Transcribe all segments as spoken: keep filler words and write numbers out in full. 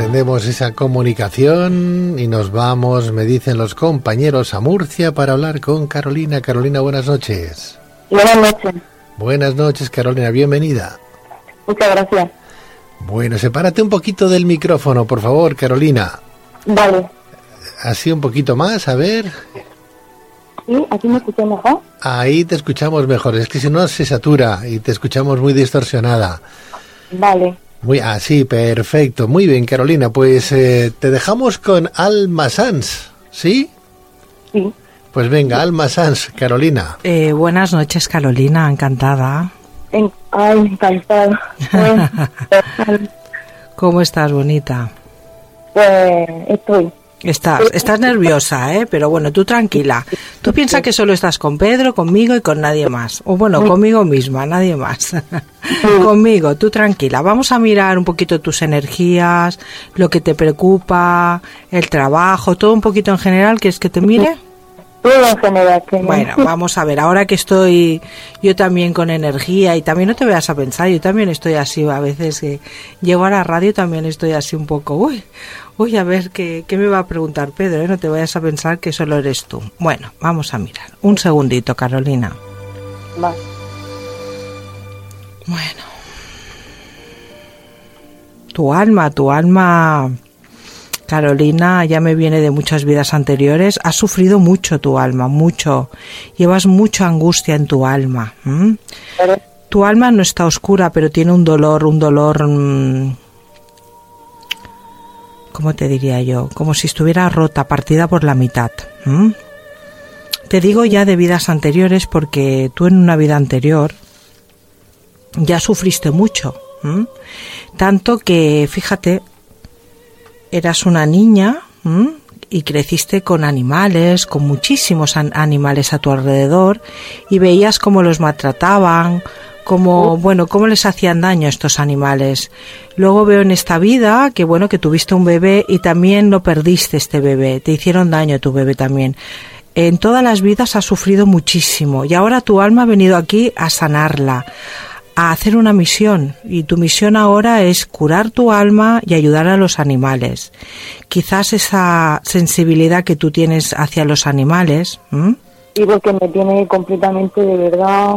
Atendemos esa comunicación y nos vamos, me dicen los compañeros, a Murcia para hablar con Carolina. Carolina, buenas noches. Buenas noches. Buenas noches, Carolina, bienvenida. Muchas gracias. Bueno, sepárate un poquito del micrófono, por favor, Carolina. Vale. Así un poquito más, a ver. ¿Sí? ¿Aquí me escuchas mejor? Ahí te escuchamos mejor, es que si no se satura y te escuchamos muy distorsionada. Vale. Muy, ah, sí, perfecto. Muy bien, Carolina, pues eh, te dejamos con Alma Sanz, ¿sí? Sí. Pues venga, Alma Sanz, Carolina. Eh, buenas noches, Carolina, encantada. En... Ay, encantada. Bueno, ¿Cómo estás, bonita? pues estoy. Estás, estás nerviosa, ¿eh? Pero bueno, tú tranquila. Tú piensas que solo estás con Pedro, conmigo y con nadie más. O bueno, conmigo misma, nadie más. Conmigo, tú tranquila. Vamos a mirar un poquito tus energías, lo que te preocupa, el trabajo, todo un poquito en general. ¿Quieres que te mire? Todo en general. Que Bueno, vamos a ver, ahora que estoy yo también con energía y también no te veas a pensar, yo también estoy así, a veces que llego a la radio también estoy así un poco, uy, uy, a ver, ¿qué, qué me va a preguntar Pedro? ¿eh? No te vayas a pensar que solo eres tú. Bueno, vamos a mirar. Un segundito, Carolina. Vale. Bueno. Tu alma, tu alma... Carolina, ya me viene de muchas vidas anteriores, has sufrido mucho tu alma, mucho, llevas mucha angustia en tu alma. ¿m? Tu alma no está oscura, pero tiene un dolor, un dolor, mmm, ¿cómo te diría yo? Como si estuviera rota, partida por la mitad. ¿m? Te digo ya de vidas anteriores porque tú en una vida anterior ya sufriste mucho, ¿m? Tanto que, fíjate, eras una niña ¿m? y creciste con animales, con muchísimos an- animales a tu alrededor y veías cómo los maltrataban, cómo, bueno, cómo les hacían daño a estos animales. Luego veo en esta vida que, bueno, que tuviste un bebé y también lo perdiste este bebé, te hicieron daño a tu bebé también. En todas las vidas has sufrido muchísimo y ahora tu alma ha venido aquí a sanarla, a hacer una misión, y tu misión ahora es curar tu alma y ayudar a los animales. Quizás esa sensibilidad que tú tienes hacia los animales... ¿m? Y porque me tiene completamente, de verdad,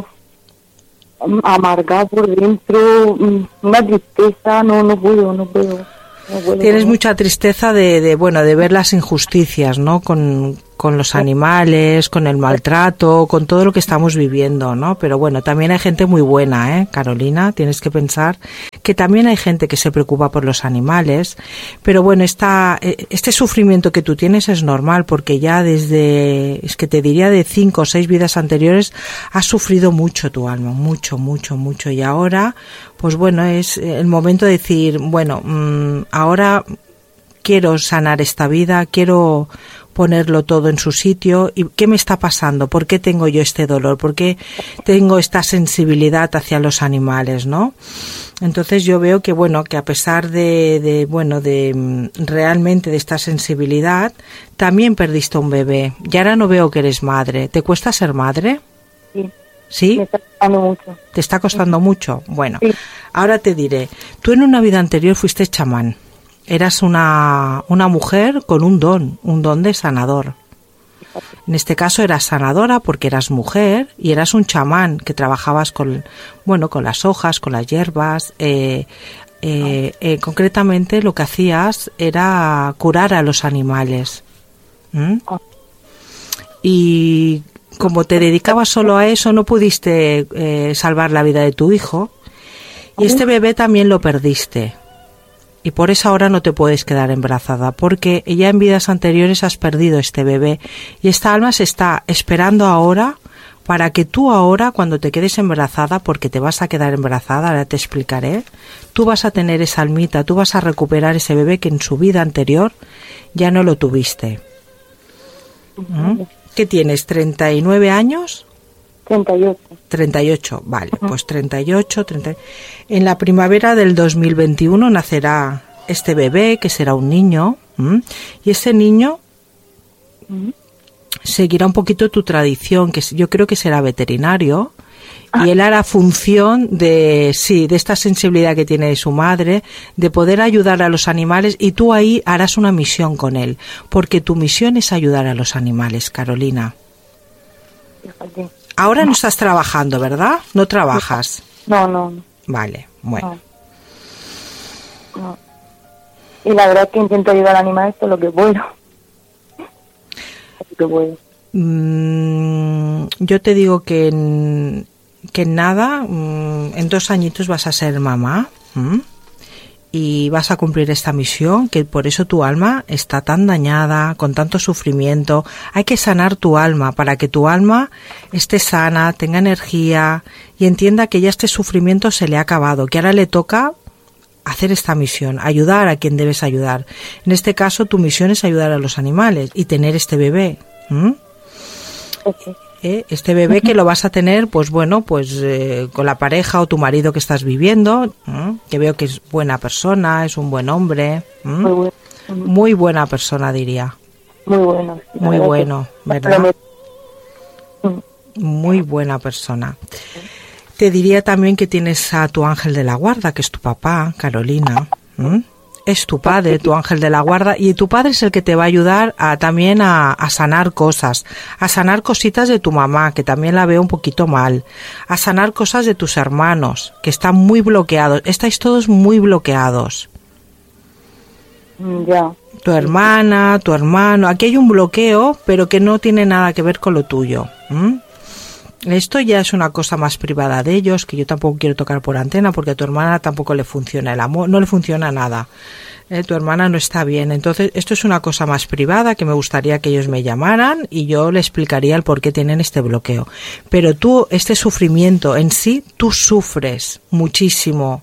amargada por dentro, una tristeza, no, no puedo, no puedo. No puedo Tienes no. mucha tristeza de, de, bueno, de ver las injusticias, ¿no? Con, con los animales, con el maltrato, con todo lo que estamos viviendo, ¿no? Pero bueno, también hay gente muy buena, ¿eh, Carolina? Tienes que pensar que también hay gente que se preocupa por los animales. Pero bueno, esta, este sufrimiento que tú tienes es normal porque ya desde, es que te diría de cinco o seis vidas anteriores, has sufrido mucho tu alma, mucho, mucho, mucho. Y ahora, pues bueno, es el momento de decir, bueno, mmm, ahora quiero sanar esta vida, quiero ponerlo todo en su sitio. ¿Y qué me está pasando? ¿Por qué tengo yo este dolor? ¿Por qué tengo esta sensibilidad hacia los animales, no? Entonces yo veo que, bueno, que a pesar de, de bueno, de realmente de esta sensibilidad, también perdiste un bebé. Y ahora no veo que eres madre. ¿Te cuesta ser madre? Sí. ¿Sí? Me está costando mucho. ¿Te está costando sí. mucho? Bueno, sí. Ahora te diré. Tú en una vida anterior fuiste chamán. Eras una, una mujer con un don, un don de sanador. En este caso eras sanadora porque eras mujer y eras un chamán que trabajabas con, bueno, con las hojas, con las hierbas. Eh, eh, eh, concretamente lo que hacías era curar a los animales. ¿Mm? Y como te dedicabas solo a eso, no pudiste eh, salvar la vida de tu hijo. Y este bebé también lo perdiste. Y por eso ahora no te puedes quedar embarazada, porque ya en vidas anteriores has perdido este bebé. Y esta alma se está esperando ahora para que tú ahora, cuando te quedes embarazada, porque te vas a quedar embarazada, ahora te explicaré, tú vas a tener esa almita, tú vas a recuperar ese bebé que en su vida anterior ya no lo tuviste. ¿Mm? ¿Qué tienes? ¿treinta y nueve años? treinta y ocho. treinta y ocho, vale, uh-huh. Pues treinta y ocho, treinta... En la primavera del dos mil veintiuno nacerá este bebé, que será un niño, ¿m? Y ese niño uh-huh. seguirá un poquito tu tradición, que yo creo que será veterinario, y él hará función de, sí, de esta sensibilidad que tiene de su madre, de poder ayudar a los animales, y tú ahí harás una misión con él, porque tu misión es ayudar a los animales, Carolina. Fíjate. Ahora no estás trabajando, ¿verdad? No trabajas. No, no, no. Vale, bueno. No. No. Y la verdad es que intento ayudar al animal esto lo que puedo. Lo que puedo. Mm, yo te digo que en, que en nada, mm, en dos añitos vas a ser mamá, ¿m? Y vas a cumplir esta misión, que por eso tu alma está tan dañada, con tanto sufrimiento. Hay que sanar tu alma para que tu alma esté sana, tenga energía y entienda que ya este sufrimiento se le ha acabado, que ahora le toca hacer esta misión, ayudar a quien debes ayudar. En este caso, tu misión es ayudar a los animales y tener este bebé. ¿Mm? Okay. ¿Eh? Este bebé que lo vas a tener, pues bueno, pues eh, con la pareja o tu marido que estás viviendo, ¿eh? Que veo que es buena persona, es un buen hombre, ¿eh? Muy bueno. Muy buena persona, diría. Muy bueno. Sí, muy bueno, que... ¿verdad? Muy buena persona. Te diría también que tienes a tu ángel de la guarda, que es tu papá, Carolina. ¿Mm? Es tu padre, tu ángel de la guarda, y tu padre es el que te va a ayudar a, también a, a sanar cosas, a sanar cositas de tu mamá, que también la veo un poquito mal, a sanar cosas de tus hermanos, que están muy bloqueados. Estáis todos muy bloqueados. Ya. Tu hermana, tu hermano, aquí hay un bloqueo, pero que no tiene nada que ver con lo tuyo. ¿Mm? Esto ya es una cosa más privada de ellos, que yo tampoco quiero tocar por antena, porque a tu hermana tampoco le funciona el amor, no le funciona nada. Eh, tu hermana no está bien. Entonces, esto es una cosa más privada que me gustaría que ellos me llamaran y yo le explicaría el por qué tienen este bloqueo. Pero tú, este sufrimiento en sí, tú sufres muchísimo,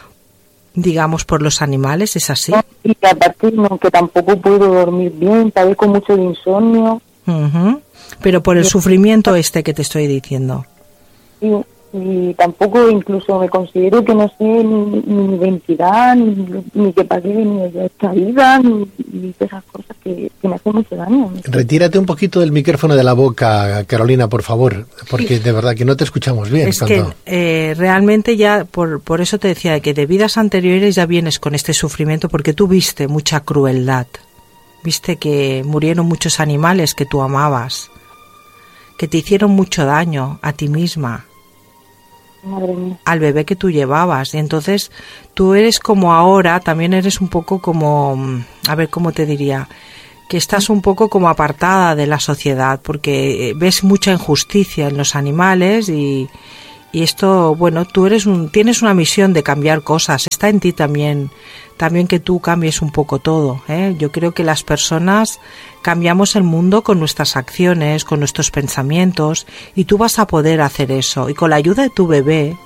digamos, por los animales, ¿es así? Y aparte, no, que tampoco puedo dormir bien, padezco mucho de insomnio. Uh-huh. Pero por el sufrimiento este que te estoy diciendo. Sí, y tampoco incluso me considero que no sé ni, ni mi identidad, ni, ni que pagué ni de esta vida, ni, ni de esas cosas que, que me hacen mucho daño. Retírate un poquito del micrófono de la boca, Carolina, por favor, porque de verdad que no te escuchamos bien. Es cuando... que eh, realmente ya, por, por eso te decía que de vidas anteriores ya vienes con este sufrimiento, porque tú viste mucha crueldad. Viste que murieron muchos animales que tú amabas, que te hicieron mucho daño a ti misma, Madre mía. al bebé que tú llevabas. Y entonces tú eres como ahora, también eres un poco como, a ver, ¿cómo te diría? Que estás un poco como apartada de la sociedad, porque ves mucha injusticia en los animales y, y esto, bueno, tú eres un, tienes una misión de cambiar cosas, está en ti también, también que tú cambies un poco todo, ¿eh? Yo creo que las personas cambiamos el mundo con nuestras acciones, con nuestros pensamientos, y tú vas a poder hacer eso. Y con la ayuda de tu bebé,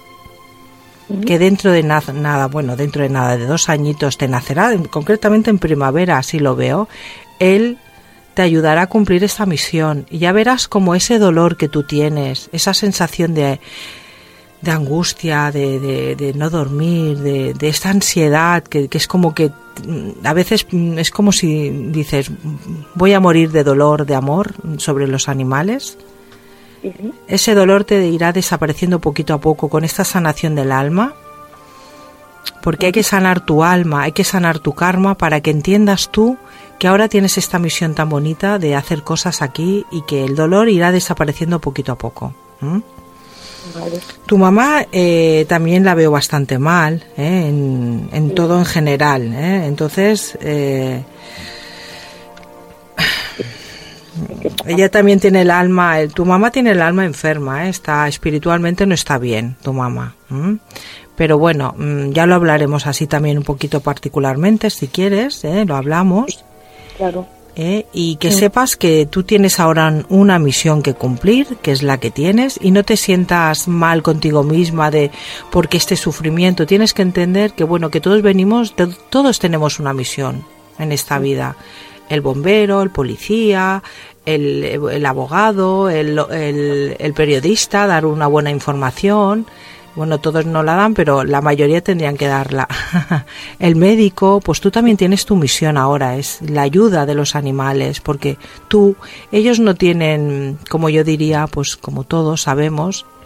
que dentro de na- nada, bueno, dentro de nada, de dos añitos te nacerá, concretamente en primavera, así lo veo, él te ayudará a cumplir esta misión. Y ya verás como ese dolor que tú tienes, esa sensación de... de angustia, de, de, de no dormir, de, de esta ansiedad que, que es como que a veces es como si dices voy a morir de dolor, de amor sobre los animales. Sí, sí. Ese dolor te irá desapareciendo poquito a poco con esta sanación del alma, porque hay que sanar tu alma, hay que sanar tu karma para que entiendas tú que ahora tienes esta misión tan bonita de hacer cosas aquí y que el dolor irá desapareciendo poquito a poco. ¿Mm? Vale. Tu mamá eh, también la veo bastante mal, ¿eh? en, en sí. todo en general, ¿eh? Entonces eh, ella también tiene el alma, tu mamá tiene el alma enferma, ¿eh? Está espiritualmente no está bien, tu mamá. ¿Mm? Pero bueno, ya lo hablaremos así también un poquito particularmente, si quieres, ¿eh? Lo hablamos. Claro. ¿Eh? Y que sí. sepas que tú tienes ahora una misión que cumplir, que es la que tienes, y no te sientas mal contigo misma de porque este sufrimiento. Tienes que entender que bueno, que todos venimos, de, todos tenemos una misión en esta vida. El bombero, el policía, el, el abogado, el, el, el periodista, dar una buena información. Bueno, todos no la dan, pero la mayoría tendrían que darla. El médico, pues tú también tienes tu misión ahora, es la ayuda de los animales, porque tú, ellos no tienen, como yo diría, pues como todos sabemos,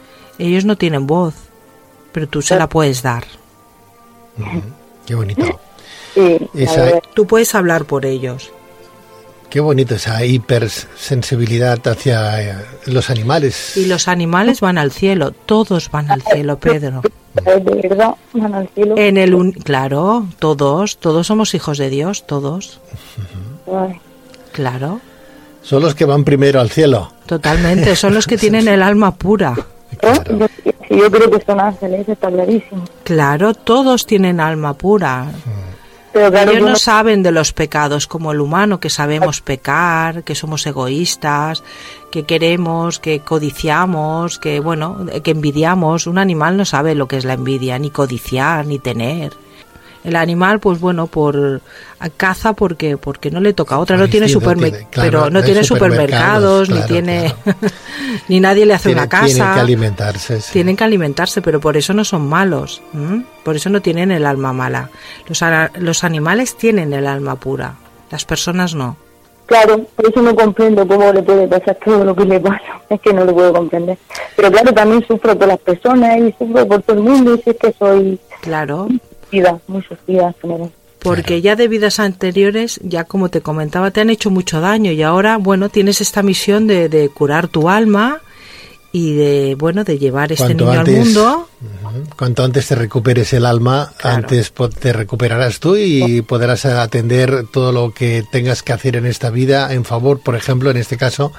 Ellos no tienen voz, pero tú se la puedes dar. Uh-huh. Qué bonito. Sí, Esa, tú puedes hablar por ellos. Qué bonito esa hipersensibilidad hacia eh, los animales. Y los animales van al cielo, todos van al cielo, Pedro. De verdad, van al cielo. En el un... Claro, todos, todos somos hijos de Dios, todos. Ay. Claro. Son los que van primero al cielo. Totalmente, son los que tienen el alma pura. Claro. Yo, yo creo que son ángeles, está clarísimo. Claro, todos tienen alma pura. Pero claro, ellos no no saben de los pecados como el humano, que sabemos pecar, que somos egoístas, que queremos, que codiciamos, que bueno, que envidiamos. Un animal no sabe lo que es la envidia, ni codiciar, ni tener. El animal, pues bueno, por caza porque porque no le toca otra, no tiene supermercados, claro, pero no, no tiene supermercados, claro, ni tiene claro. ni nadie le hace tiene, una casa. Tienen que alimentarse. Sí. Tienen que alimentarse, pero por eso no son malos, ¿m? Por eso no tienen el alma mala. Los los animales tienen el alma pura, las personas no. Claro, por eso no comprendo cómo le puede pasar todo lo que le pasa, es que no lo puedo comprender. Pero claro, también sufro por las personas y sufro por todo el mundo, y si es que soy... Claro. muy sufrida, porque ya de vidas anteriores, ya como te comentaba, te han hecho mucho daño y ahora, bueno, tienes esta misión de, de curar tu alma y de, bueno, de llevar este cuanto niño antes, al mundo. Uh-huh, cuanto antes te recuperes el alma, claro. antes te recuperarás tú y podrás atender todo lo que tengas que hacer en esta vida en favor, por ejemplo, en este caso,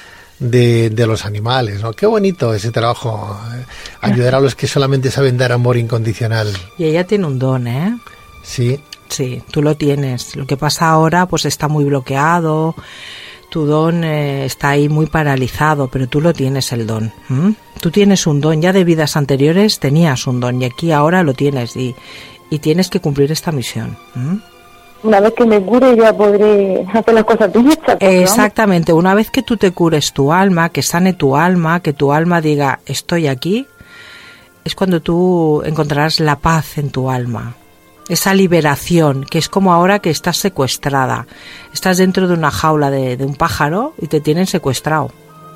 de, de los animales, ¿no? Qué bonito ese trabajo, eh, ayudar a los que solamente saben dar amor incondicional. Y ella tiene un don, ¿eh? Sí. Sí, tú lo tienes. Lo que pasa ahora, pues está muy bloqueado, tu don eh, está ahí muy paralizado, pero tú lo tienes el don. ¿Mm? Tú tienes un don, ya de vidas anteriores tenías un don y aquí ahora lo tienes y, y tienes que cumplir esta misión. ¿Mm? Una vez que me cure ya podré hacer las cosas tuyas. Exactamente, una vez que tú te cures tu alma, que sane tu alma, que tu alma diga estoy aquí, es cuando tú encontrarás la paz en tu alma, esa liberación, que es como ahora que estás secuestrada, estás dentro de una jaula de, de un pájaro y te tienen secuestrado.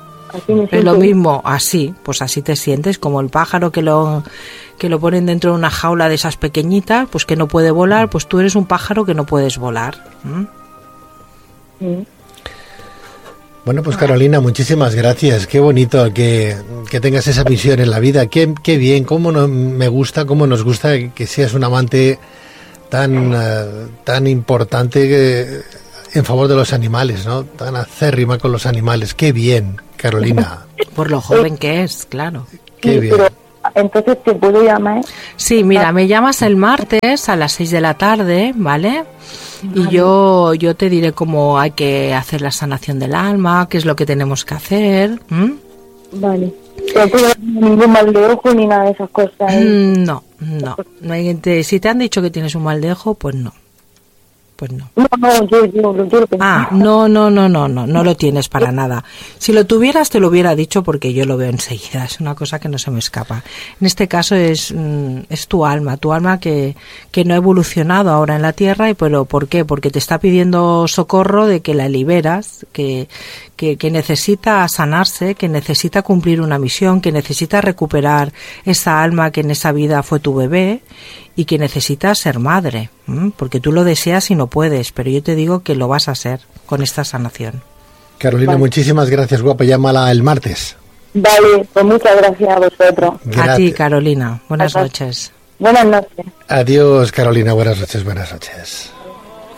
Es lo mismo, así, pues así te sientes, como el pájaro que lo que lo ponen dentro de una jaula de esas pequeñitas, pues que no puede volar, pues tú eres un pájaro que no puedes volar. ¿Mm? Sí. Bueno, pues Carolina, muchísimas gracias. Qué bonito que, que tengas esa misión en la vida. Qué, qué bien, cómo no, me gusta, cómo nos gusta que seas un amante tan, uh, tan importante que, en favor de los animales, ¿no? Tan acérrima con los animales. Qué bien, Carolina. Por lo joven que es, claro. Qué sí, bien. Pero, entonces, ¿te puedo llamar? Sí, mira, me llamas el martes a las seis de la tarde, ¿vale? Y yo yo te diré cómo hay que hacer la sanación del alma, qué es lo que tenemos que hacer. ¿Mm? Vale. Pero no hay ningún mal de ojo ni nada de esas cosas. ¿eh? No, no. no hay, te, si te han dicho que tienes un mal de ojo, pues no. Pues no. No, no, yo, yo, yo, yo lo pensé. Ah, no, no, no, no, no, no lo tienes para nada. Si lo tuvieras te lo hubiera dicho porque yo lo veo enseguida, es una cosa que no se me escapa. En este caso es, es tu alma, tu alma que, que no ha evolucionado ahora en la Tierra, y pero ¿por qué? Porque te está pidiendo socorro de que la liberas, que, que, que necesita sanarse, que necesita cumplir una misión, que necesita recuperar esa alma que en esa vida fue tu bebé, y que necesitas ser madre, ¿m? Porque tú lo deseas y no puedes, pero yo te digo que lo vas a ser con esta sanación. Carolina, vale. Muchísimas gracias, guapa, llámala el martes. Vale, pues muchas gracias a vosotros. Gracias. A ti, Carolina, buenas Gracias. noches. Buenas noches. Adiós, Carolina, buenas noches, buenas noches.